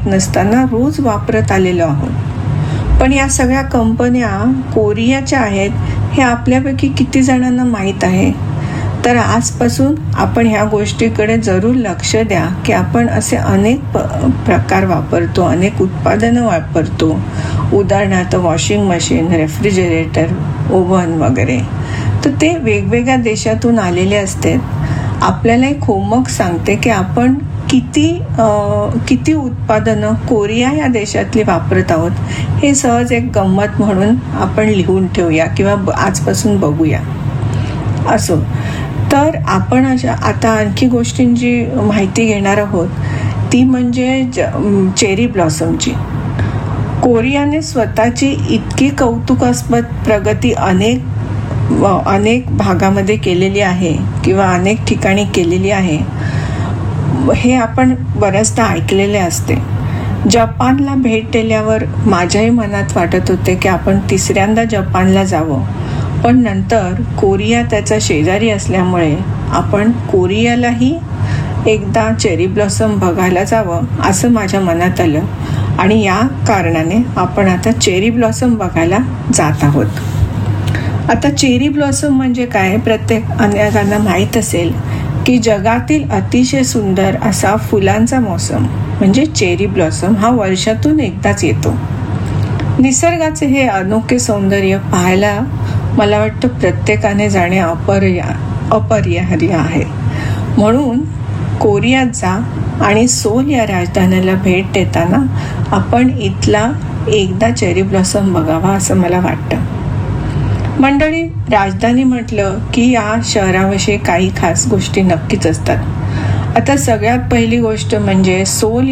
माहीत नसताना रोज वापरत आलेलो आहोत. पण या सगळ्या कंपन्या कोरियाच्या आहेत हे आपल्यापैकी किती जणांना माहीत आहे? तर आजपासून आपण ह्या गोष्टीकडे जरूर लक्ष द्या की आपण असे अनेक प्रकार वापरतो, अनेक उत्पादनं वापरतो. उदाहरणार्थ वॉशिंग मशीन, रेफ्रिजरेटर, ओव्हन वगैरे. तर ते वेगवेगळ्या देशातून आलेले असते. आपल्याला एक होमवर्क सांगते की आपण किती उत्पादनं कोरिया या देशातली वापरत आहोत हे सहज एक गंमत म्हणून आपण लिहून ठेवूया किंवा आजपासून बघूया. असो, तर आपण आता आणखी गोष्टींची माहिती घेणार आहोत ती म्हणजे चेरी ब्लॉसमची. कोरियाने स्वतःची इतकी कौतुकास्पद प्रगती अनेक भागामध्ये केलेली आहे किंवा अनेक ठिकाणी केलेली आहे हे आपण बऱ्याचदा ऐकलेले असते. जपानला भेट दिल्यावर माझ्याही मनात वाटत होते की आपण तिसऱ्यांदा जपानला जावं, पण नंतर कोरिया त्याचा शेजारी असल्यामुळे आपण कोरियालाही एकदा चेरी ब्लॉसम बघायला जावं असं माझ्या मनात आलं आणि या कारणाने आपण आता चेरी ब्लॉसम बघायला जात आहोत. आता चेरी ब्लॉसम म्हणजे काय? अनेकांना माहीत असेल की जगातील अतिशय सुंदर असा फुलांचा मोसम म्हणजे चेरी ब्लॉसम हा वर्षातून एकदाच येतो. निसर्गाचे हे अनोखे सौंदर्य पाहायला मला वाटतं प्रत्येकाने जाणे अपरिहार्य आहे. म्हणून कोरियात जा आणि सोल या राजधानीला भेट देताना आपण इथला एकदा चेरी ब्लॉसम बघावा असं मला वाटतं. मंडळी, राजधानी म्हटलं की या शहराविषयी काही खास गोष्टी नक्कीच असतात. आता सगळ्यात पहिली गोष्ट म्हणजे सोल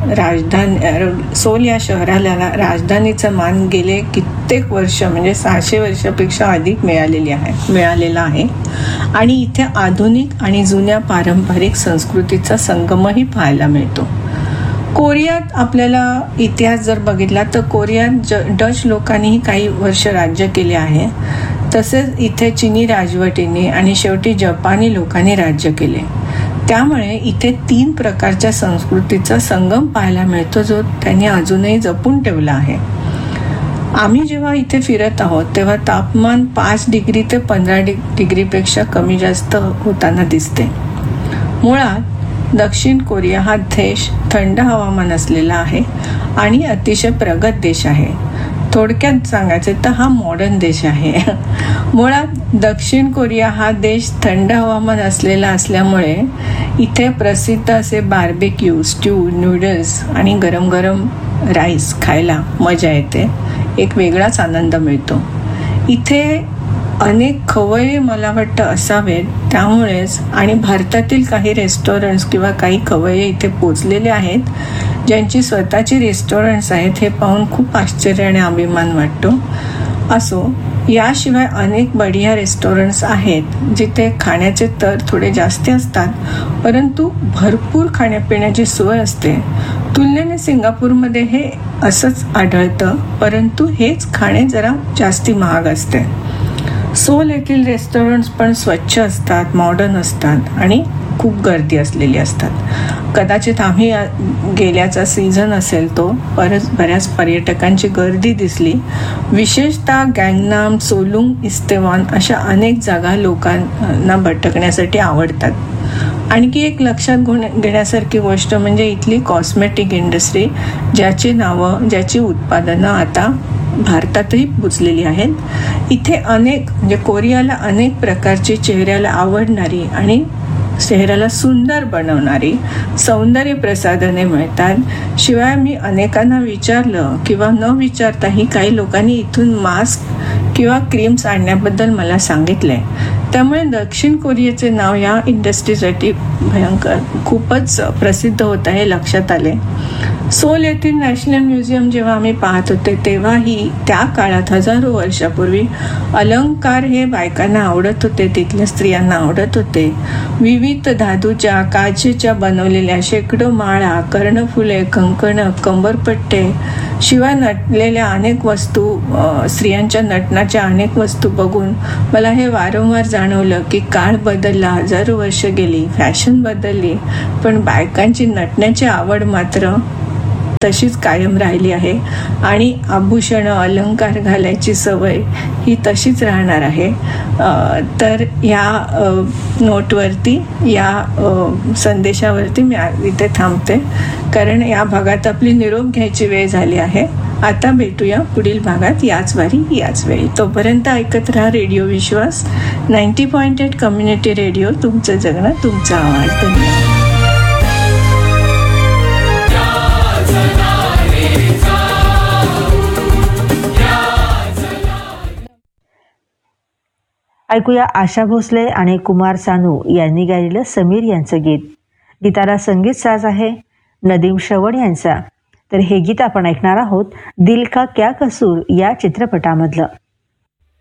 या शहराला राजधानीचा मान गेले कित्येक वर्ष म्हणजे 600 वर्षापेक्षा अधिक मिळालेला आहे आणि इथे आधुनिक आणि जुन्या पारंपरिक संस्कृतीचा संगमही पाहायला मिळतो. कोरियात आपल्याला इतिहास जर बघितला तर कोरियात डच लोकांनीही काही वर्ष राज्य केले आहे. तसेच इथे चीनी राजवटीने आणि शेवटी जपानी लोकांनी राज्य केले. त्यामुळे इथे 3 प्रकारच्या संस्कृतीचा संगम पाहायला मिळतो जो त्यांनी अजूनही जपून ठेवला आहे. आम्ही जेव्हा इथे फिरत आहोत तेव्हा तापमान 5 डिग्री ते 15 डिग्रीपेक्षा कमी जास्त होताना दिसते. मुळात दक्षिण कोरिया हा देश थंड हवामान असलेला आहे आणि अतिशय प्रगत देश आहे. थोडक्यात सांगायचे तर हा मॉडर्न देश आहे. मुळात दक्षिण कोरिया हा देश थंड हवामान असलेला असल्यामुळे इथे प्रसिद्ध असे बार्बेक्यू, स्ट्यू, नूडल्स आणि गरम गरम राईस खायला मजा येते. एक वेगळाच आनंद मिळतो. इथे अनेक खवय्ये मला वाटतं असावेत. त्यामुळेच आणि भारतातील काही रेस्टॉरंट्स किंवा काही खवय्ये इथे पोचलेले आहेत ज्यांची स्वतःची रेस्टॉरंट्स आहेत. हे पाहून खूप आश्चर्य आणि अभिमान वाटतो. असो, याशिवाय अनेक बढिया रेस्टॉरंट्स आहेत जिथे खाण्याचे दर थोडे जास्त असतात परंतु भरपूर खाण्यापिण्याची सोय असते. तुलनेने सिंगापूरमध्ये हे असंच आढळतं, परंतु हेच खाणे जरा जास्ती महाग असते. सोल येथील रेस्टॉरंट्स पण स्वच्छ असतात, मॉडर्न असतात आणि खूप गर्दी असलेली असतात. कदाचित आम्ही गेल्याचा सीझन असेल तो बऱ्याच पर्यटकांची गर्दी दिसली. विशेषतः गँगनाम, सोलुंग, इस्तेवान अशा अनेक जागा लोकांना भटकण्यासाठी आवडतात. आणखी एक लक्षात घेण्यासारखी गोष्ट म्हणजे इथली कॉस्मेटिक इंडस्ट्री ज्याची उत्पादनं आता भारतातही पोचलेली आहेत. इथे म्हणजे कोरियाला अनेक प्रकारची चेहऱ्याला आवडणारी आणि चेहऱ्याला सुंदर बनवणारी सौंदर्य प्रसाधने मिळतात. शिवाय मी अनेकांना विचारलं किंवा न विचारताही काही लोकांनी इथून मास्क किंवा क्रीम्स आणण्याबद्दल मला सांगितलंय. त्यामुळे दक्षिण कोरियाचे नाव या इंडस्ट्रीसाठी खूपच प्रसिद्ध होत आहे लक्षात आले. सोल येथील नॅशनल म्युझियम जेव्हा आम्ही पाहत होते तेव्हाही त्या काळात हजारो वर्षापूर्वी अलंकार हे बायकांना आवडत होते, तिथल्या स्त्रियांना आवडत होते. विविध धातूच्या, काचेच्या बनवलेल्या शेकडो माळा, कर्णफुले, कंकणं, कंबरपट्टे शिवाय नटलेल्या अनेक वस्तू, स्त्रियांच्या नटनाच्या अनेक वस्तू बघून मला हे वारंवार जाणवलं की काळ बदलला, हजारो वर्ष गेली, फॅशन बदलली, पण बायकांची नटण्याची आवड मात्र तशीच कायम राहिली आहे आणि आभूषणं अलंकार घालायची सवय ही तशीच राहणार आहे. तर या नोटवरती, या संदेशावरती मी इथे थांबते, कारण या भागात आपली निरोप घ्यायची वेळ झाली आहे. आता भेटूया पुढील भागात याच वारी याच वेळी. तोपर्यंत ऐकत राहा रेडिओ विश्वास 90.8 कम्युनिटी रेडिओ. तुमचं जगणं, तुमचा आवाज. धन्यवाद. ऐकूया आशा भोसले आणि कुमार सानू यांनी गायलेलं समीर यांचं गीत. गीताला संगीत साज आहे नदीम श्रवण यांचा. तर हे गीत आपण ऐकणार आहोत दिल का क्या कसूर या चित्रपटामधलं.